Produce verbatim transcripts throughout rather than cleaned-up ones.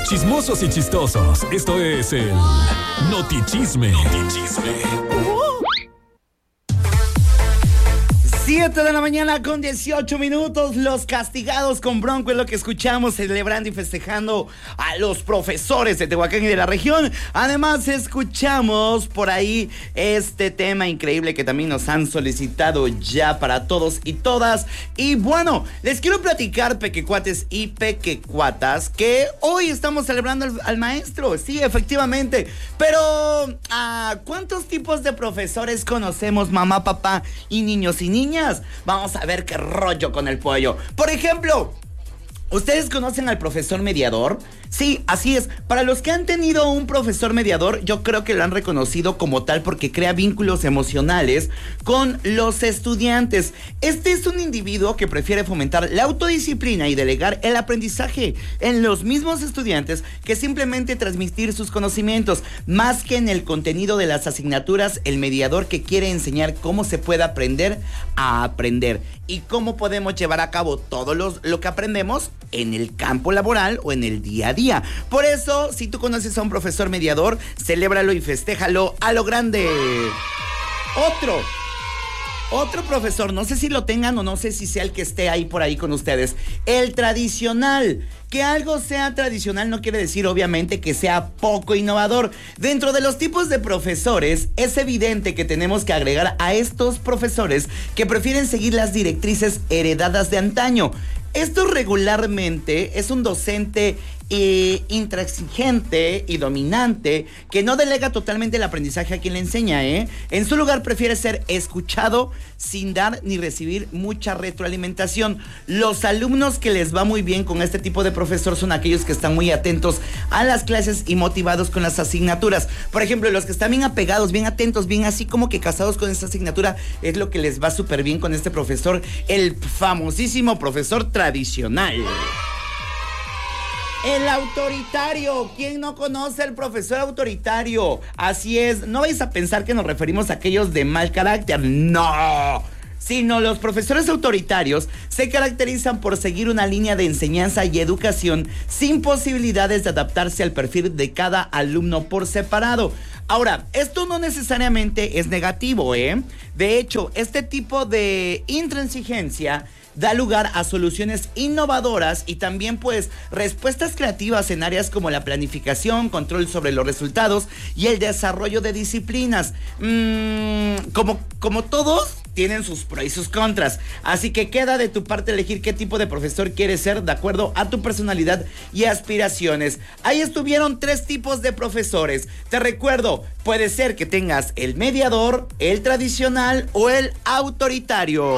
Chismosos y chistosos, esto es el Notichisme. Notichisme. siete de la mañana con dieciocho minutos, los castigados con bronco es lo que escuchamos, celebrando y festejando a los profesores de Tehuacán y de la región. Además escuchamos por ahí este tema increíble que también nos han solicitado ya para todos y todas. Y bueno, les quiero platicar, pequecuates y pequecuatas, que hoy estamos celebrando al, al maestro, sí, efectivamente. Pero, ¿a cuántos tipos de profesores conocemos, mamá, papá y niños y niñas? Vamos a ver qué rollo con el pollo. Por ejemplo, ¿ustedes conocen al profesor mediador? Sí, así es. Para los que han tenido un profesor mediador, yo creo que lo han reconocido como tal porque crea vínculos emocionales con los estudiantes. Este es un individuo que prefiere fomentar la autodisciplina y delegar el aprendizaje en los mismos estudiantes que simplemente transmitir sus conocimientos. Más que en el contenido de las asignaturas, el mediador que quiere enseñar cómo se puede aprender a aprender y cómo podemos llevar a cabo todo los, lo que aprendemos en el campo laboral o en el día a día. Por eso, si tú conoces a un profesor mediador, celébralo y festéjalo a lo grande. Otro, otro profesor, no sé si lo tengan o no sé si sea el que esté ahí por ahí con ustedes, el tradicional. Que algo sea tradicional no quiere decir obviamente que sea poco innovador. Dentro de los tipos de profesores, es evidente que tenemos que agregar a estos profesores que prefieren seguir las directrices heredadas de antaño. Esto regularmente es un docente eh, intransigente y dominante que no delega totalmente el aprendizaje a quien le enseña, ¿eh? En su lugar prefiere ser escuchado sin dar ni recibir mucha retroalimentación. Los alumnos que les va muy bien con este tipo de profesor son aquellos que están muy atentos a las clases y motivados con las asignaturas. Por ejemplo, los que están bien apegados, bien atentos, bien así como que casados con esta asignatura, es lo que les va súper bien con este profesor, el famosísimo profesor tradicional. El autoritario. ¿Quién no conoce al profesor autoritario? Así es, no vais a pensar que nos referimos a aquellos de mal carácter. ¡No! Sino los profesores autoritarios se caracterizan por seguir una línea de enseñanza y educación sin posibilidades de adaptarse al perfil de cada alumno por separado. Ahora, esto no necesariamente es negativo, ¿eh? De hecho, este tipo de intransigencia da lugar a soluciones innovadoras y también pues respuestas creativas en áreas como la planificación, control sobre los resultados y el desarrollo de disciplinas. Mm, como, como todos tienen sus pros y sus contras, así que queda de tu parte elegir qué tipo de profesor quieres ser de acuerdo a tu personalidad y aspiraciones. Ahí estuvieron tres tipos de profesores. Te recuerdo, puede ser que tengas el mediador, el tradicional o el autoritario.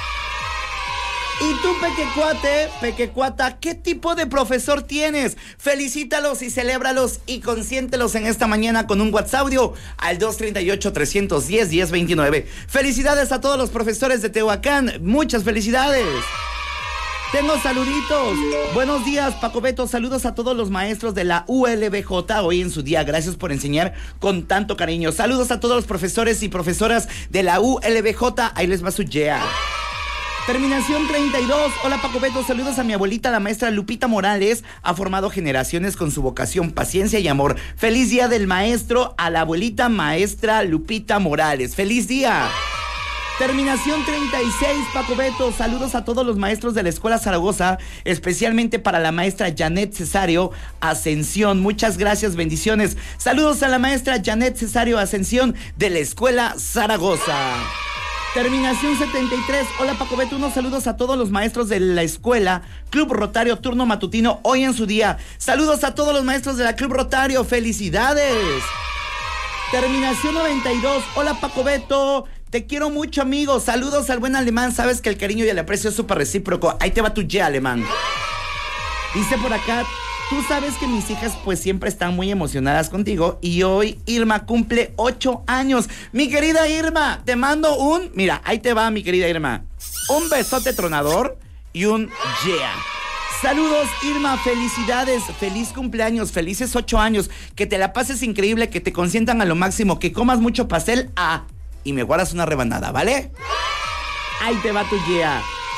Y tú, pequecuate, pequecuata, ¿qué tipo de profesor tienes? Felicítalos y celébralos y consiéntelos en esta mañana con un WhatsApp audio al dos tres ocho, tres uno cero, uno cero dos nueve. Felicidades a todos los profesores de Tehuacán, muchas felicidades. Tengo saluditos. Buenos días, Paco Beto. Saludos a todos los maestros de la U L B J hoy en su día. Gracias por enseñar con tanto cariño. Saludos a todos los profesores y profesoras de la U L B J. Ahí les va su yeah. Terminación treinta y dos. Hola, Paco Beto, saludos a mi abuelita, la maestra Lupita Morales. Ha formado generaciones con su vocación, paciencia y amor. Feliz día del maestro a la abuelita maestra Lupita Morales. ¡Feliz día! Terminación treinta y seis, Paco Beto. Saludos a todos los maestros de la Escuela Zaragoza, especialmente para la maestra Janet Cesario Ascensión. Muchas gracias, bendiciones. Saludos a la maestra Janet Cesario Ascensión de la Escuela Zaragoza. Terminación setenta y tres. Hola, Paco Beto, unos saludos a todos los maestros de la escuela Club Rotario Turno Matutino hoy en su día. Saludos a todos los maestros de la Club Rotario, felicidades. Terminación noventa y dos. Hola, Paco Beto, te quiero mucho, amigo. Saludos al buen alemán, sabes que el cariño y el aprecio es súper recíproco. Ahí te va tu yeah, alemán. Dice por acá, tú sabes que mis hijas pues siempre están muy emocionadas contigo y hoy Irma cumple ocho años. Mi querida Irma, te mando un... Mira, ahí te va, mi querida Irma. Un besote tronador y un yeah. Saludos, Irma, felicidades, feliz cumpleaños, felices ocho años. Que te la pases increíble, que te consientan a lo máximo, que comas mucho pastel ah, y me guardas una rebanada, ¿vale? Ahí te va tu yeah.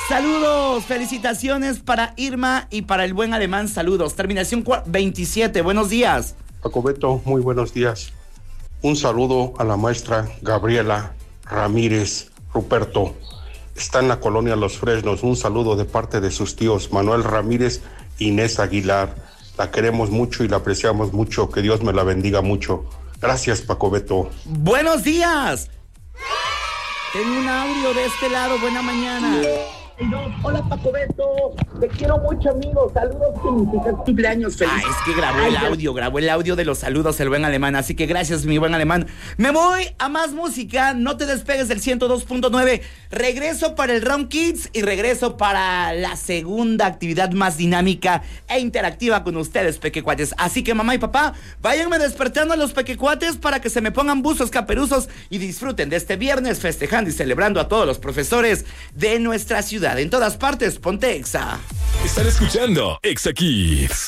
Saludos, felicitaciones para Irma y para el buen alemán, saludos. Terminación veintisiete, buenos días. Paco Beto, muy buenos días. Un saludo a la maestra Gabriela Ramírez Ruperto. Está en la colonia Los Fresnos. Un saludo de parte de sus tíos Manuel Ramírez e Inés Aguilar. La queremos mucho y la apreciamos mucho. Que Dios me la bendiga mucho. Gracias, Paco Beto. Buenos días. Tengo un audio de este lado. Buena mañana. Hola, Paco Beto, te quiero mucho, amigo. Saludos, felicidades, cumpleaños feliz. Ah, es que grabó el audio, grabó el audio de los saludos el buen alemán, así que gracias, mi buen alemán. Me voy a más música, no te despegues del ciento dos punto nueve. Regreso para el Round Kids y regreso para la segunda actividad más dinámica e interactiva con ustedes, pequecuates. Así que mamá y papá, váyanme despertando a los pequecuates para que se me pongan buzos caperuzos y disfruten de este viernes festejando y celebrando a todos los profesores de nuestra ciudad. En todas partes, ponte Exa. Están escuchando Exa Kids.